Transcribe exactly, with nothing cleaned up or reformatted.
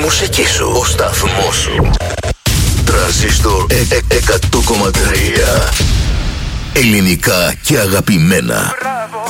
μουσική σου, ο σταθμός σου. Τρανζίστορ εκατό κόμμα τρία. Ελληνικά και αγαπημένα. Μπράβο.